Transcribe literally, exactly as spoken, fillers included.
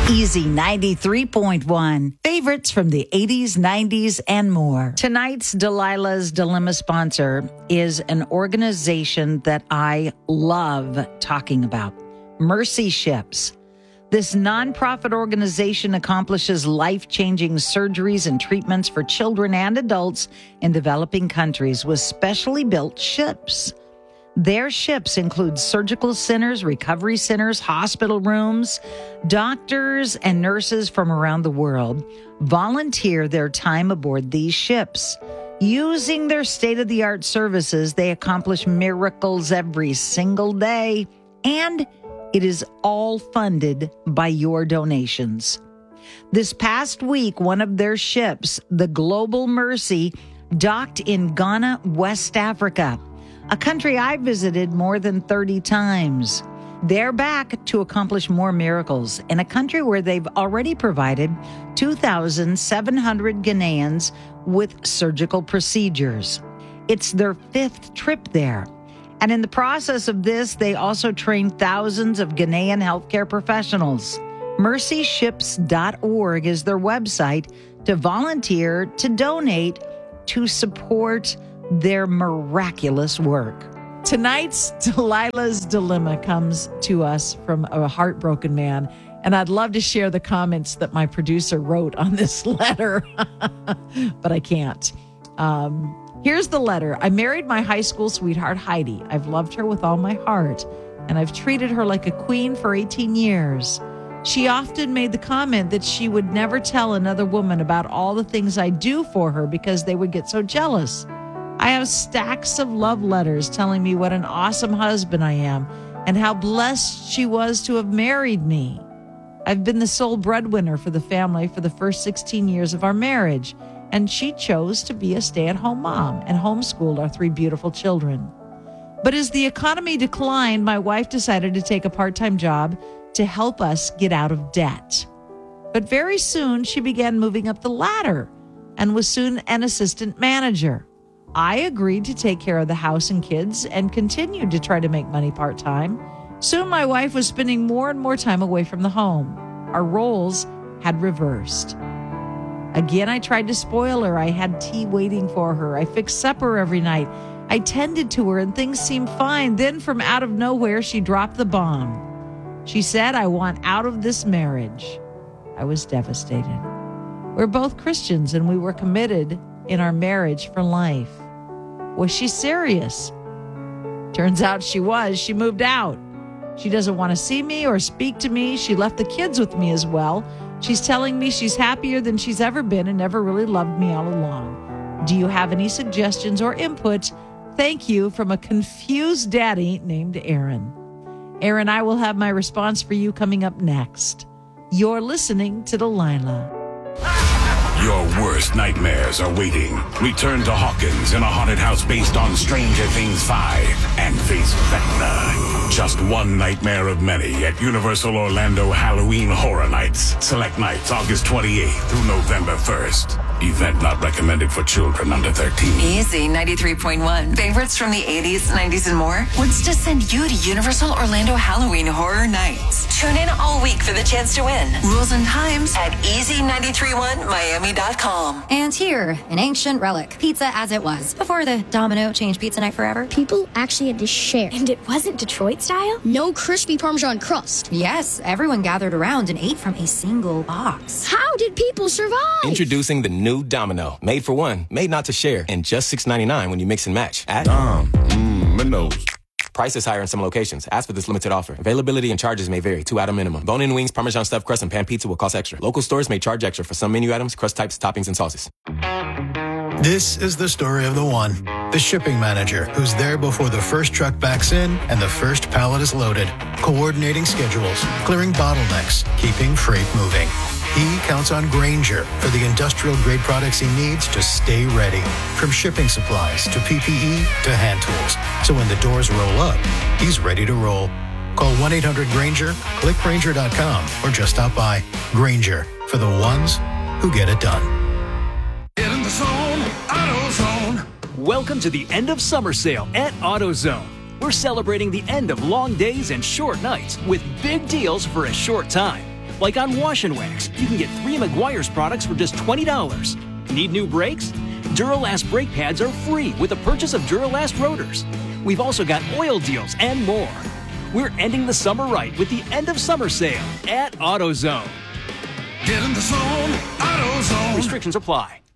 Easy ninety-three point one. Favorites from the eighties, nineties, and more. Tonight's Delilah's Dilemma sponsor is an organization that I love talking about, Mercy Ships. This nonprofit organization accomplishes life-changing surgeries and treatments for children and adults in developing countries with specially built ships. Their ships include surgical centers, recovery centers, hospital rooms. Doctors and nurses from around the world volunteer their time aboard these ships. Using their state-of-the-art services, they accomplish miracles every single day, and it is all funded by your donations. This past week, one of their ships, the Global Mercy, docked in Ghana, West Africa, a country I visited more than thirty times. They're back to accomplish more miracles in a country where they've already provided two thousand seven hundred Ghanaians with surgical procedures. It's their fifth trip there. And in the process of this, they also train thousands of Ghanaian healthcare professionals. mercy ships dot org is their website to volunteer, to donate, to support their miraculous work. Tonight's Delilah's Dilemma comes to us from a heartbroken man, and I'd love to share the comments that my producer wrote on this letter, but I can't. Um, here's the letter. I married my high school sweetheart, Heidi. I've loved her with all my heart, and I've treated her like a queen for eighteen years. She often made the comment that she would never tell another woman about all the things I do for her because they would get so jealous. I have stacks of love letters telling me what an awesome husband I am and how blessed she was to have married me. I've been the sole breadwinner for the family for the first sixteen years of our marriage, and she chose to be a stay-at-home mom and homeschooled our three beautiful children. But as the economy declined, my wife decided to take a part-time job to help us get out of debt. But very soon, she began moving up the ladder and was soon an assistant manager. I agreed to take care of the house and kids and continued to try to make money part-time. Soon my wife was spending more and more time away from the home. Our roles had reversed. Again, I tried to spoil her. I had tea waiting for her. I fixed supper every night. I tended to her and things seemed fine. Then from out of nowhere, she dropped the bomb. She said, I want out of this marriage. I was devastated. We're both Christians and we were committed in our marriage for life. Was she serious? Turns out she was. She moved out. She doesn't want to see me or speak to me. She left the kids with me as well. She's telling me she's happier than she's ever been and never really loved me all along. Do you have any suggestions or input? Thank you, from a confused daddy named Aaron. Aaron, I will have my response for you coming up next. You're listening to Delilah. Your worst nightmares are waiting. Return to Hawkins in a haunted house based on Stranger Things five and face Vecna. Just one nightmare of many at Universal Orlando Halloween Horror Nights. Select nights August twenty-eighth through November first. Event not recommended for children under thirteen. Easy ninety-three point one. Favorites from the eighties, nineties, and more wants to send you to Universal Orlando Halloween Horror Nights. Tune in all week for the chance to win. Rules and times at easy nine three one miami dot com. And here, an ancient relic. Pizza as it was, before the Domino changed pizza night forever. People actually had to share. And it wasn't Detroit style? No crispy Parmesan crust. Yes, everyone gathered around and ate from a single box. How did people survive? Introducing the new Domino. Made for one, made not to share, and just six ninety-nine when you mix and match. At Dom, mmm, Minos. Price is higher in some locations. Ask for this limited offer. Availability and charges may vary. Two item minimum. Bone-in wings, Parmesan stuffed crust, and pan pizza will cost extra. Local stores may charge extra for some menu items, crust types, toppings, and sauces. This is the story of the one, the shipping manager, who's there before the first truck backs in and the first pallet is loaded, coordinating schedules, clearing bottlenecks, keeping freight moving. He counts on Grainger for the industrial-grade products he needs to stay ready, from shipping supplies to P P E to hand tools. So when the doors roll up, he's ready to roll. Call one eight hundred Grainger, click Grainger dot com, or just stop by. Grainger, for the ones who get it done. Get in the zone, AutoZone. Welcome to the end of summer sale at AutoZone. We're celebrating the end of long days and short nights with big deals for a short time. Like on Wash and Wax, you can get three Meguiar's products for just twenty dollars. Need new brakes? Duralast brake pads are free with the purchase of Duralast rotors. We've also got oil deals and more. We're ending the summer right with the end of summer sale at AutoZone. Get in the zone, AutoZone. Restrictions apply.